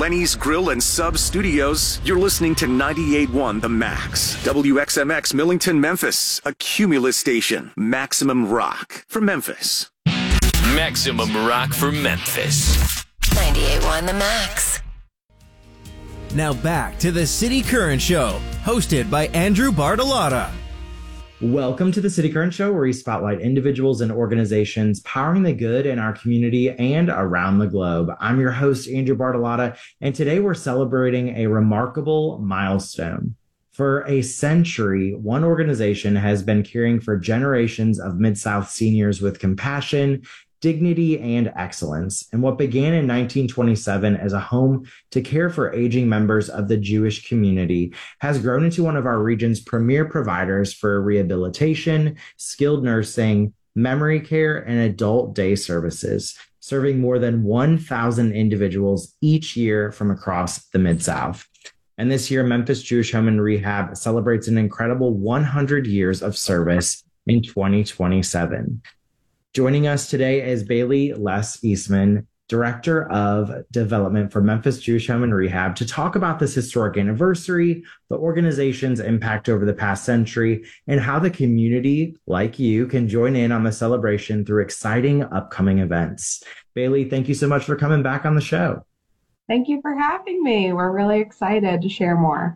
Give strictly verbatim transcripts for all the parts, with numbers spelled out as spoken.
Lenny's Grill and Sub Studios, you're listening to ninety-eight point one The Max. W X M X Millington, Memphis, a Cumulus station. Maximum rock for Memphis. Maximum rock for Memphis. ninety-eight point one The Max. Now back to the City Current Show, hosted by Andrew Bartolotta. Welcome to the City Current Show, where we spotlight individuals and organizations powering the good in our community and around the globe. I'm your host, Andrew Bartolotta, and today we're celebrating a remarkable milestone. For a century, one organization has been caring for generations of Mid-South seniors with compassion, dignity, and excellence. And what began in nineteen twenty-seven as a home to care for aging members of the Jewish community has grown into one of our region's premier providers for rehabilitation, skilled nursing, memory care, and adult day services, serving more than one thousand individuals each year from across the Mid-South. And this year, Memphis Jewish Home and Rehab celebrates an incredible one hundred years of service in twenty twenty-seven. Joining us today is Bailey Les Eastman, Director of Development for Memphis Jewish Home and Rehab, to talk about this historic anniversary, the organization's impact over the past century, and how the community, like you, can join in on the celebration through exciting upcoming events. Bailey, thank you so much for coming back on the show. Thank you for having me. We're really excited to share more.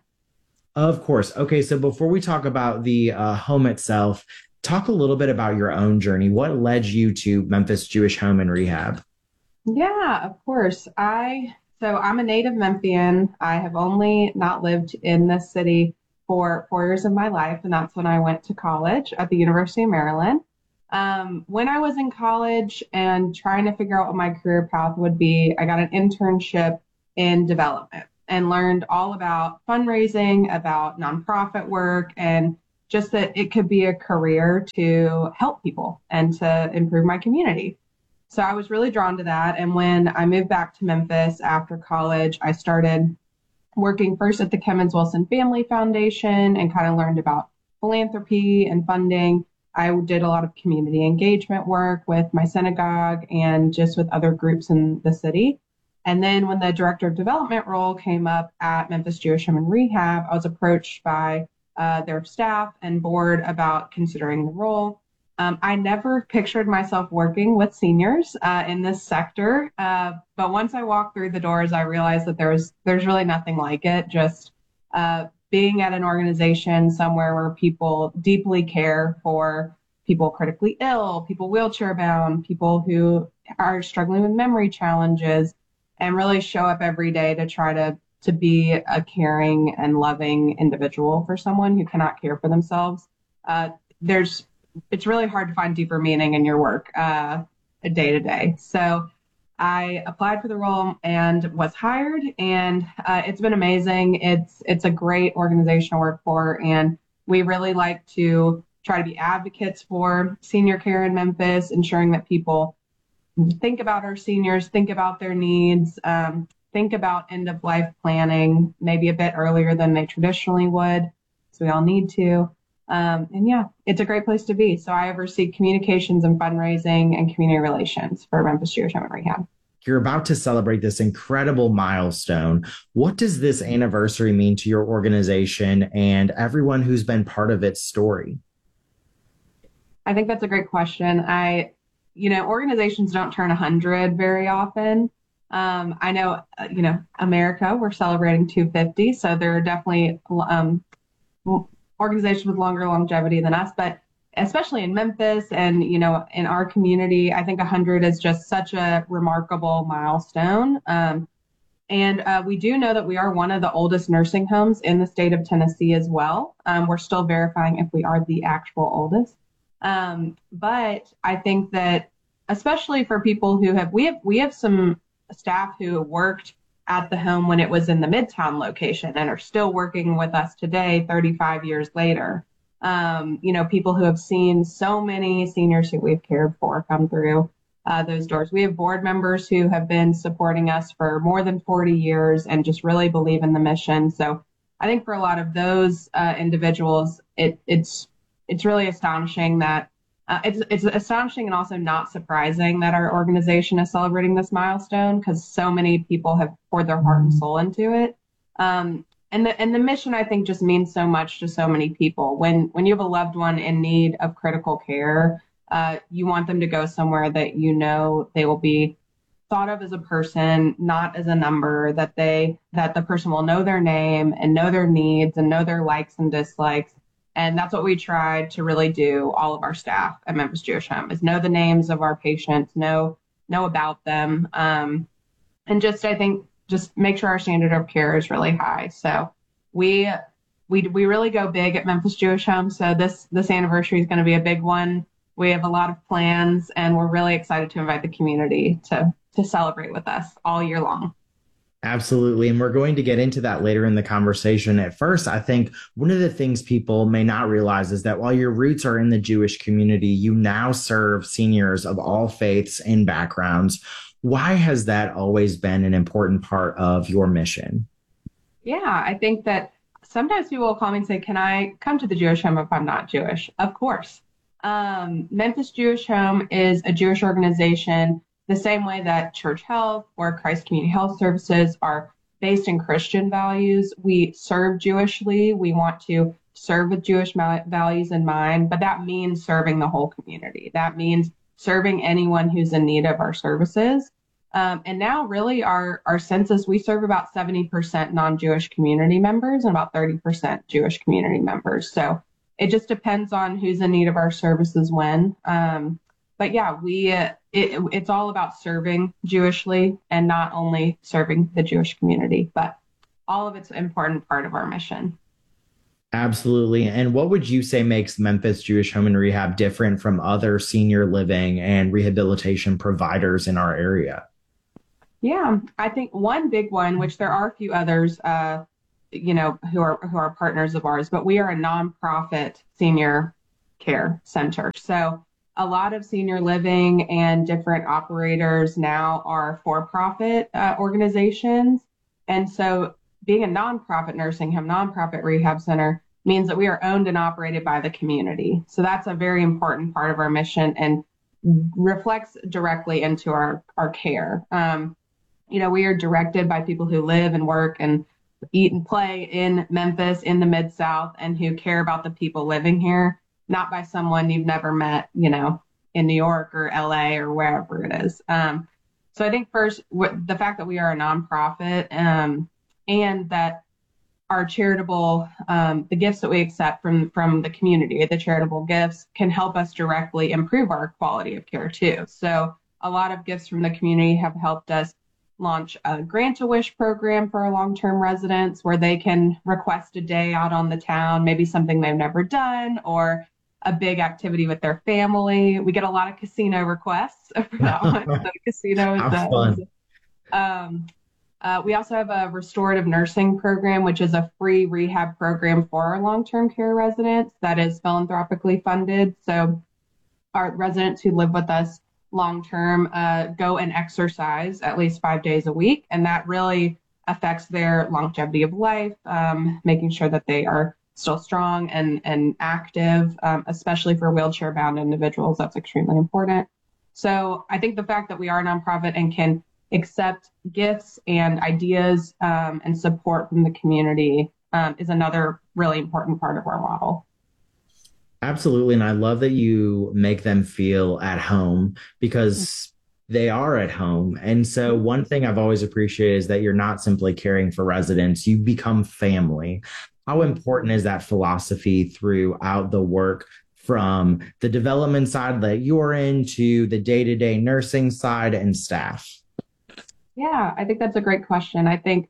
Of course. Okay, so before we talk about the uh, home itself, talk a little bit about your own journey. What led you to Memphis Jewish Home and Rehab? Yeah, of course. I so I'm a native Memphian. I have only not lived in this city for four years of my life, and that's when I went to college at the University of Maryland. Um, when I was in college and trying to figure out what my career path would be, I got an internship in development and learned all about fundraising, about nonprofit work, and just that it could be a career to help people and to improve my community. So I was really drawn to that. And when I moved back to Memphis after college, I started working first at the Kemmons Wilson Family Foundation and kind of learned about philanthropy and funding. I did a lot of community engagement work with my synagogue and just with other groups in the city. And then when the director of development role came up at Memphis Jewish Home and Rehab, I was approached by Uh, their staff and board about considering the role. Um, I never pictured myself working with seniors uh, in this sector, uh, but once I walked through the doors, I realized that there was there's really nothing like it. Just uh, being at an organization somewhere where people deeply care for people critically ill, people wheelchair bound, people who are struggling with memory challenges, and really show up every day to try to to be a caring and loving individual for someone who cannot care for themselves. Uh, there's, it's really hard to find deeper meaning in your work uh, day to day. So I applied for the role and was hired, and uh, it's been amazing. It's, it's a great organization to work for, and we really like to try to be advocates for senior care in Memphis, ensuring that people think about our seniors, think about their needs, um, think about end-of-life planning, maybe a bit earlier than they traditionally would, so we all need to. Um, and yeah, it's a great place to be. So I oversee communications and fundraising and community relations for Memphis Jewish Home and Rehab. You're about to celebrate this incredible milestone. What does this anniversary mean to your organization and everyone who's been part of its story? I think that's a great question. I, you know, organizations don't turn one hundred very often. Um, I know, uh, you know, America, we're celebrating two hundred fifty, so there are definitely um, organizations with longer longevity than us, but especially in Memphis and, you know, in our community, I think one hundred is just such a remarkable milestone. Um, and uh, we do know that we are one of the oldest nursing homes in the state of Tennessee as well. Um, we're still verifying if we are the actual oldest. Um, but I think that especially for people who have, we have, we have some staff who worked at the home when it was in the Midtown location and are still working with us today, thirty-five years later. Um, you know, people who have seen so many seniors who we've cared for come through uh, those doors. We have board members who have been supporting us for more than forty years and just really believe in the mission. So I think for a lot of those uh, individuals, it, it's it's really astonishing that uh, it's it's astonishing and also not surprising that our organization is celebrating this milestone because so many people have poured their heart and soul into it. Um, and the and the mission, I think, just means so much to so many people. When when you have a loved one in need of critical care, uh, you want them to go somewhere that you know they will be thought of as a person, not as a number, that they that the person will know their name and know their needs and know their likes and dislikes. And that's what we try to really do, all of our staff at Memphis Jewish Home, is know the names of our patients, know know about them, um, and just, I think, just make sure our standard of care is really high. So we we we really go big at Memphis Jewish Home. So this this anniversary is going to be a big one. We have a lot of plans, and we're really excited to invite the community to to celebrate with us all year long. Absolutely. And we're going to get into that later in the conversation. At first, I think one of the things people may not realize is that while your roots are in the Jewish community, you now serve seniors of all faiths and backgrounds. Why has that always been an important part of your mission? Yeah, I think that sometimes people will call me and say, can I come to the Jewish Home if I'm not Jewish? Of course. Um, Memphis Jewish Home is a Jewish organization the same way that Church Health or Christ Community Health Services are based in Christian values. We serve Jewishly. We want to serve with Jewish values in mind, but that means serving the whole community. That means serving anyone who's in need of our services. Um, and now really our, our census, we serve about seventy percent non-Jewish community members and about thirty percent Jewish community members. So it just depends on who's in need of our services when. Um, But yeah, we uh, it, it's all about serving Jewishly and not only serving the Jewish community, but all of it's an important part of our mission. Absolutely. And what would you say makes Memphis Jewish Home and Rehab different from other senior living and rehabilitation providers in our area? Yeah, I think one big one, which there are a few others, uh, you know, who are who are partners of ours, but we are a nonprofit senior care center. So a lot of senior living and different operators now are for-profit uh, organizations. And so being a nonprofit nursing home, nonprofit rehab center means that we are owned and operated by the community. So that's a very important part of our mission and reflects directly into our, our care. Um, you know, we are directed by people who live and work and eat and play in Memphis, in the Mid-South, and who care about the people living here, not by someone you've never met, you know, in New York or L A or wherever it is. Um, so I think first, w- the fact that we are a nonprofit um, and that our charitable, um, the gifts that we accept from, from the community, the charitable gifts, can help us directly improve our quality of care too. So a lot of gifts from the community have helped us launch a Grant-A-Wish program for our long-term residents where they can request a day out on the town, maybe something they've never done, or a big activity with their family. We get a lot of casino requests for that one. So casino is fun. Um, uh, we also have a restorative nursing program, which is a free rehab program for our long-term care residents that is philanthropically funded. So our residents who live with us long-term uh, go and exercise at least five days a week. And that really affects their longevity of life, um, making sure that they are still strong and, and active, um, especially for wheelchair-bound individuals. That's extremely important. So I think the fact that we are a nonprofit and can accept gifts and ideas um, and support from the community um, is another really important part of our model. Absolutely. And I love that you make them feel at home because they are at home. And so one thing I've always appreciated is that you're not simply caring for residents, you become family. How important is that philosophy throughout the work from the development side that you're in to the day-to-day nursing side and staff? Yeah, I think that's a great question. I think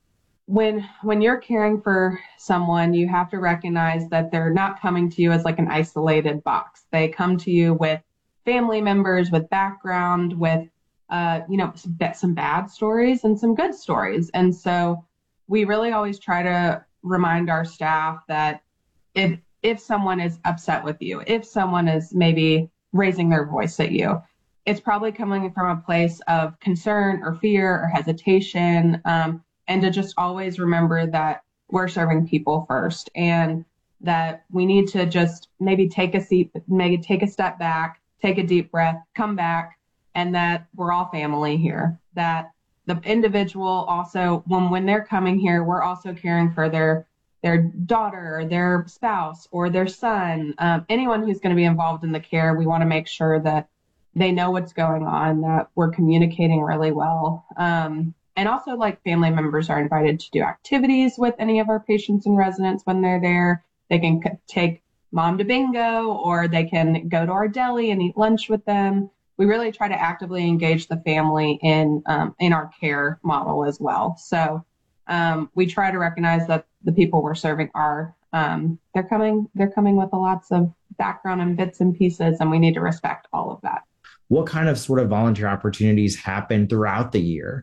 when when you're caring for someone, you have to recognize that they're not coming to you as like an isolated box. They come to you with family members, with background, with uh, you know, some, some bad stories and some good stories. And so we really always try to remind our staff that if if someone is upset with you, if someone is maybe raising their voice at you, it's probably coming from a place of concern or fear or hesitation, um, and to just always remember that we're serving people first. And that we need to just maybe take a seat, maybe take a step back, take a deep breath, come back, and that we're all family here. That the individual also, when, when they're coming here, we're also caring for their their daughter or their spouse or their son, um, anyone who's going to be involved in the care. We want to make sure that they know what's going on, that we're communicating really well. Um, and also, like, family members are invited to do activities with any of our patients and residents when they're there. They can c- take mom to bingo, or they can go to our deli and eat lunch with them. We really try to actively engage the family in um, in our care model as well. So um, we try to recognize that the people we're serving are um, they're coming they're coming with lots of background and bits and pieces, and we need to respect all of that. What kind of sort of volunteer opportunities happen throughout the year?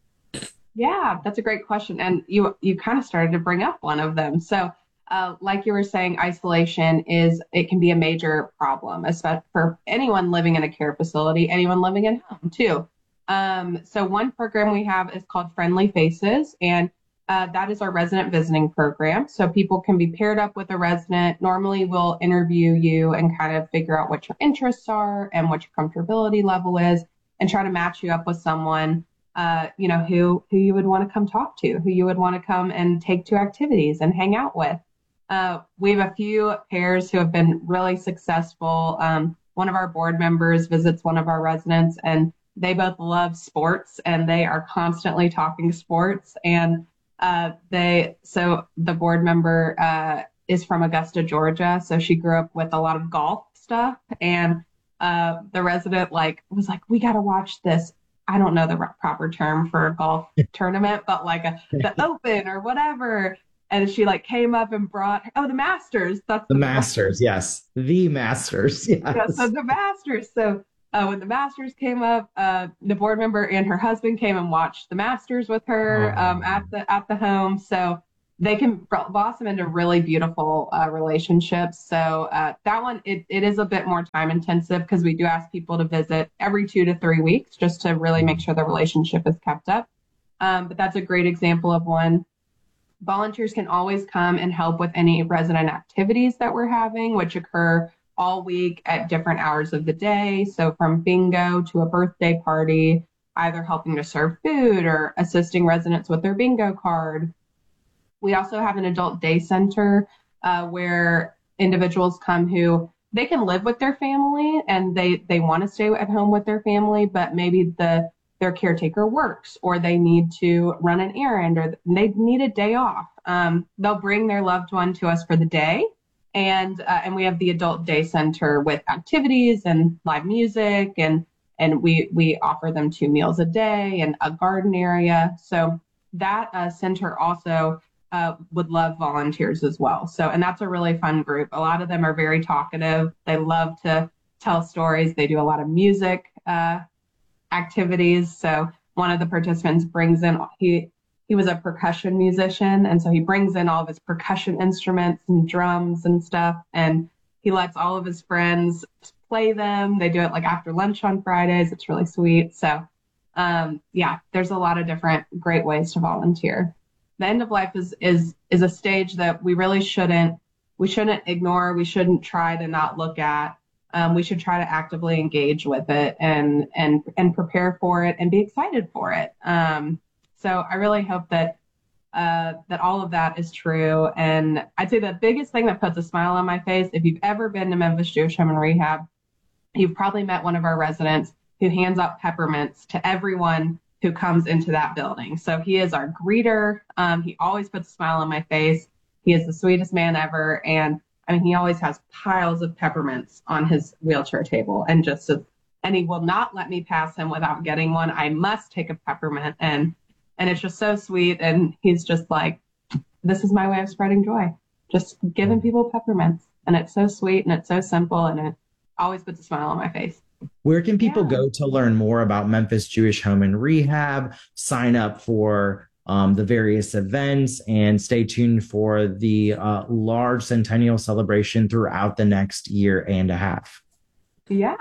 Yeah, that's a great question, and you you kind of started to bring up one of them. So. Uh, like you were saying, isolation is, it can be a major problem, especially for anyone living in a care facility, anyone living at home too. Um, so one program we have is called Friendly Faces, and uh, that is our resident visiting program. So people can be paired up with a resident. Normally we'll interview you and kind of figure out what your interests are and what your comfortability level is, and try to match you up with someone uh, you know, who, who you would want to come talk to, who you would want to come and take to activities and hang out with. Uh, we have a few pairs who have been really successful. Um, one of our board members visits one of our residents, and they both love sports, and they are constantly talking sports. And uh, they, so the board member uh, is from Augusta, Georgia, so she grew up with a lot of golf stuff. And uh, the resident like was like, "We got to watch this." I don't know the proper term for a golf tournament, but like a, the Open or whatever. And she like came up and brought, oh, the Masters. That's the, the Masters. Yes. The Masters. Yes. Yeah, so the Masters. So uh, when the Masters came up, uh, the board member and her husband came and watched the Masters with her oh. um, at the, at the home. So they can blossom into really beautiful uh, relationships. So uh, that one, it, it is a bit more time intensive because we do ask people to visit every two to three weeks just to really make sure the relationship is kept up. Um, but that's a great example of one. Volunteers can always come and help with any resident activities that we're having, which occur all week at different hours of the day. So from bingo to a birthday party, either helping to serve food or assisting residents with their bingo card. We also have an adult day center uh, where individuals come who they can live with their family and they, they want to stay at home with their family, but maybe the their caretaker works, or they need to run an errand, or they need a day off. Um, they'll bring their loved one to us for the day. And, uh, and we have the adult day center with activities and live music, and, and we, we offer them two meals a day and a garden area. So that uh, center also uh, would love volunteers as well. So, and that's a really fun group. A lot of them are very talkative. They love to tell stories. They do a lot of music, uh, activities. So one of the participants brings in, he he was a percussion musician, and so he brings in all of his percussion instruments and drums and stuff, and he lets all of his friends play them. They do it like after lunch on Fridays. It's really sweet. So um, yeah, there's a lot of different great ways to volunteer. The end of life is is is a stage that we really shouldn't we shouldn't ignore. We shouldn't try to not look at. Um, we should try to actively engage with it and and and prepare for it and be excited for it. Um, so I really hope that uh, that all of that is true. And I'd say the biggest thing that puts a smile on my face, if you've ever been to Memphis Jewish Home and Rehab, you've probably met one of our residents who hands out peppermints to everyone who comes into that building. So he is our greeter. Um, he always puts a smile on my face. He is the sweetest man ever. And I mean, he always has piles of peppermints on his wheelchair table, and just, and he will not let me pass him without getting one. I must take a peppermint, and, and it's just so sweet. And he's just like, this is my way of spreading joy, just giving people peppermints. And it's so sweet and it's so simple, and it always puts a smile on my face. Where can people Yeah. go to learn more about Memphis Jewish Home and Rehab, sign up for Um, the various events, and stay tuned for the uh, large centennial celebration throughout the next year and a half? Yeah.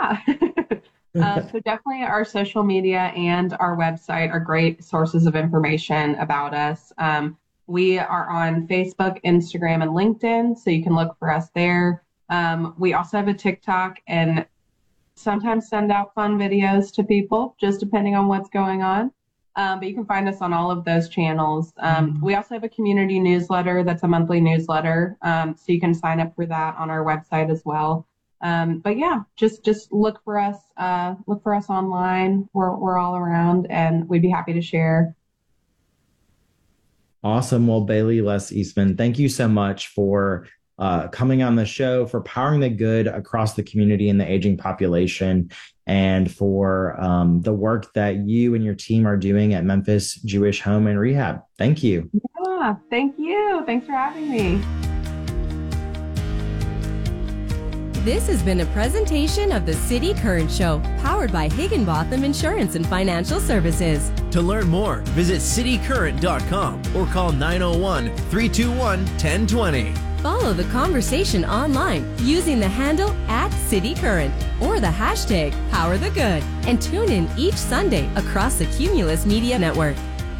uh, so definitely our social media and our website are great sources of information about us. Um, We are on Facebook, Instagram, and LinkedIn, so you can look for us there. Um, we also have a TikTok and sometimes send out fun videos to people, just depending on what's going on. Um, but you can find us on all of those channels. Um, mm-hmm. We also have a community newsletter that's a monthly newsletter, um, so you can sign up for that on our website as well. Um, but yeah, just just look for us. Uh, look for us online. We're we're all around, and we'd be happy to share. Awesome. Well, Bailey Les Eastman, thank you so much for uh, coming on the show, for powering the good across the community and the aging population, and for um, the work that you and your team are doing at Memphis Jewish Home and Rehab. Thank you. Yeah, thank you. Thanks for having me. This has been a presentation of the City Current Show, powered by Higginbotham Insurance and Financial Services. To learn more, visit city current dot com or call nine oh one, three two one, one oh two oh. Follow the conversation online using the handle at City Current or the hashtag Power the Good, and tune in each Sunday across the Cumulus Media Network.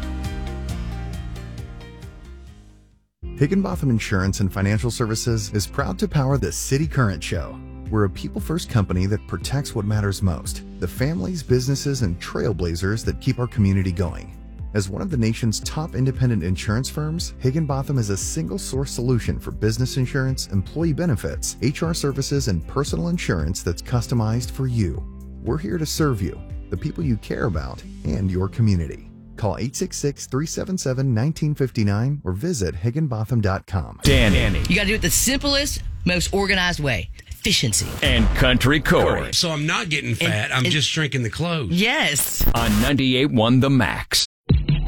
Higginbotham Insurance and Financial Services is proud to power the City Current Show. We're a people-first company that protects what matters most, the families, businesses, and trailblazers that keep our community going. As one of the nation's top independent insurance firms, Higginbotham is a single-source solution for business insurance, employee benefits, H R services, and personal insurance that's customized for you. We're here to serve you, the people you care about, and your community. Call eight six six, three seven seven, one nine five nine or visit higginbotham dot com. Danny. You got to do it the simplest, most organized way. Efficiency. And Country Corey. So I'm not getting fat. And, I'm and, just shrinking the clothes. Yes. On ninety-eight point one The Max.